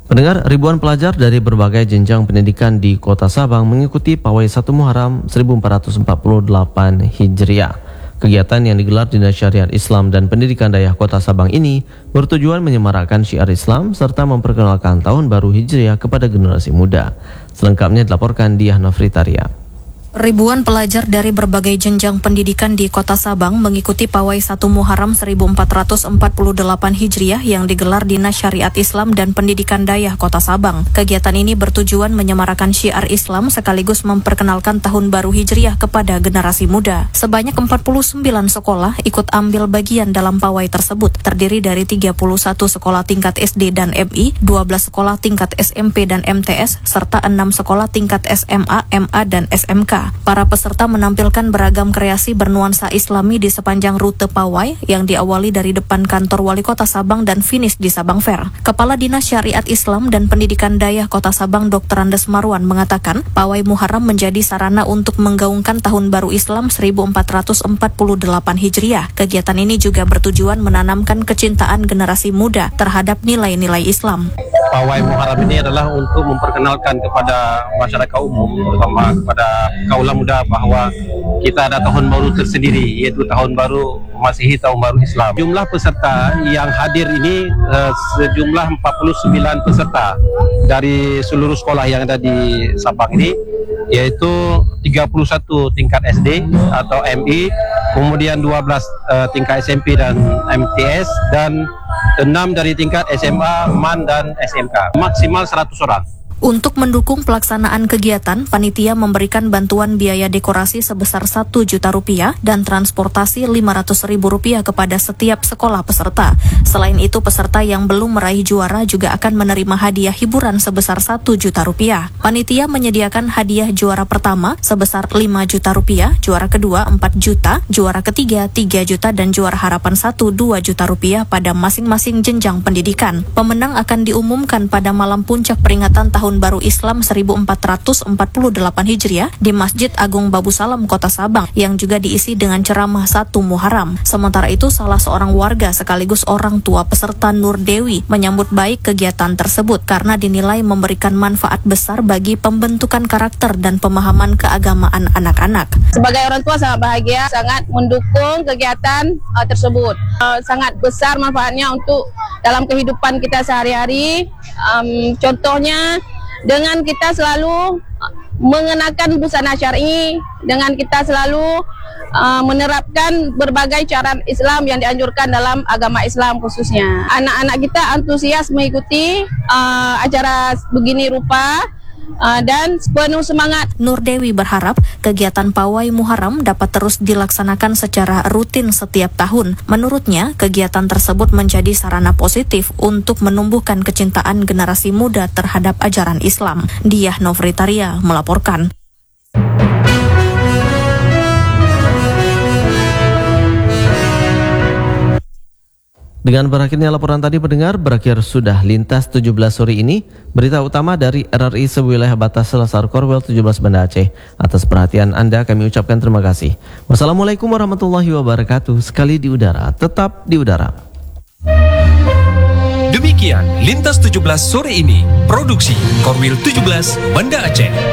Pendengar, ribuan pelajar dari berbagai jenjang pendidikan di Kota Sabang mengikuti Pawai 1 Muharram 1448 Hijriah. Kegiatan yang digelar Dinas Syariat Islam dan Pendidikan Dayah Kota Sabang ini bertujuan menyemarakkan syiar Islam serta memperkenalkan tahun baru Hijriah kepada generasi muda. Selengkapnya dilaporkan Diah Nofritaria. Ribuan pelajar dari berbagai jenjang pendidikan di Kota Sabang mengikuti Pawai 1 Muharram 1448 Hijriah yang digelar Dinas Syariat Islam dan Pendidikan Dayah Kota Sabang. Kegiatan ini bertujuan menyemarakan syiar Islam sekaligus memperkenalkan tahun baru Hijriah kepada generasi muda. Sebanyak 49 sekolah ikut ambil bagian dalam pawai tersebut, terdiri dari 31 sekolah tingkat SD dan MI, 12 sekolah tingkat SMP dan MTS, serta 6 sekolah tingkat SMA, MA, dan SMK. Para peserta menampilkan beragam kreasi bernuansa Islami di sepanjang rute pawai yang diawali dari depan kantor Wali Kota Sabang dan finish di Sabang Fair. Kepala Dinas Syariat Islam dan Pendidikan Dayah Kota Sabang Dr. Andes Marwan mengatakan, Pawai Muharram menjadi sarana untuk menggaungkan Tahun Baru Islam 1448 Hijriah. Kegiatan ini juga bertujuan menanamkan kecintaan generasi muda terhadap nilai-nilai Islam. Pawai Muharram ini adalah untuk memperkenalkan kepada masyarakat umum, terutama kepada kaula muda, bahwa kita ada tahun baru tersendiri, yaitu tahun baru Masihi, tahun baru Islam. Jumlah peserta yang hadir ini sejumlah 49 peserta dari seluruh sekolah yang ada di Sabang ini, yaitu 31 tingkat SD atau MI, kemudian 12 tingkat SMP dan MTS, dan 6 dari tingkat SMA, MAN, dan SMK. Maksimal 100 orang. Untuk mendukung pelaksanaan kegiatan, panitia memberikan bantuan biaya dekorasi sebesar Rp1 juta dan transportasi Rp500.000 kepada setiap sekolah peserta. Selain itu, peserta yang belum meraih juara juga akan menerima hadiah hiburan sebesar Rp1 juta. Panitia menyediakan hadiah juara pertama sebesar Rp5 juta, juara kedua 4 juta, juara ketiga 3 juta, dan juara harapan 1 2 juta rupiah pada masing-masing jenjang pendidikan. Pemenang akan diumumkan pada malam puncak peringatan Tahun Baru Islam 1448 Hijriah di Masjid Agung Babu Salam Kota Sabang yang juga diisi dengan ceramah 1 Muharram. Sementara itu, salah seorang warga sekaligus orang tua peserta Nur Dewi menyambut baik kegiatan tersebut karena dinilai memberikan manfaat besar bagi pembentukan karakter dan pemahaman keagamaan anak-anak. Sebagai orang tua sangat bahagia, sangat mendukung kegiatan tersebut. Sangat besar manfaatnya untuk dalam kehidupan kita sehari-hari. Contohnya dengan kita selalu mengenakan busana syar'i, dengan kita selalu menerapkan berbagai cara Islam yang dianjurkan dalam agama Islam khususnya. Anak-anak kita antusias mengikuti acara begini rupa dan penuh semangat. Nur Dewi berharap kegiatan Pawai Muharram dapat terus dilaksanakan secara rutin setiap tahun. Menurutnya, kegiatan tersebut menjadi sarana positif untuk menumbuhkan kecintaan generasi muda terhadap ajaran Islam. Diah Nofritaria melaporkan. Dengan berakhirnya laporan tadi, pendengar, berakhir sudah Lintas 17 sore ini. Berita utama dari RRI sewilayah batas Selasar Korwel 17 Banda Aceh. Atas perhatian Anda kami ucapkan terima kasih. Wassalamualaikum warahmatullahi wabarakatuh. Sekali di udara, tetap di udara. Demikian Lintas 17 sore ini. Produksi Korwil 17 Banda Aceh.